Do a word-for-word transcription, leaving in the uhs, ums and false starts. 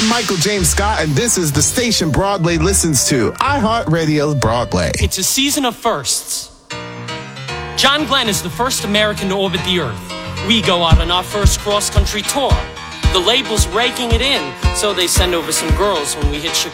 I'm Michael James Scott, and this is the station Broadway listens to, iHeartRadio's Broadway. It's a season of firsts. John Glenn is the first American to orbit the Earth. We go out on our first cross-country tour. The label's raking it in, so they send over some girls when we hit Chicago.